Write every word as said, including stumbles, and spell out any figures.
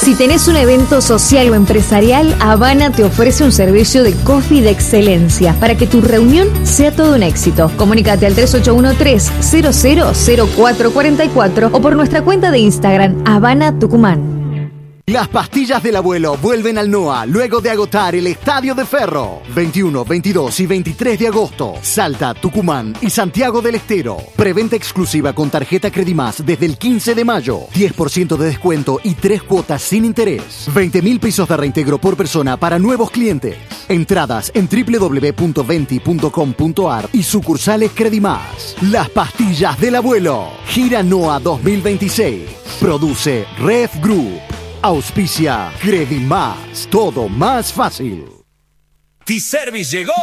Si tenés un evento social o empresarial, Habana te ofrece un servicio de coffee de excelencia para que tu reunión sea todo un éxito. Comunícate al tres ocho uno tres, cero cero cero cuatro cuatro cuatro o por nuestra cuenta de Instagram, Habana Tucumán. Las pastillas del abuelo vuelven al NOA luego de agotar el Estadio de Ferro. veintiuno, veintidós y veintitrés de agosto. Salta, Tucumán y Santiago del Estero. Preventa exclusiva con tarjeta Credimás desde el quince de mayo. diez por ciento de descuento y tres cuotas sin interés. veinte mil pesos de reintegro por persona para nuevos clientes. Entradas en doble u doble u doble u punto venti punto com punto ar y sucursales Credimás. Las pastillas del abuelo. Gira NOA dos mil veintiséis. Produce Red Group. Auspicia Credimás, todo más fácil. T-Service llegó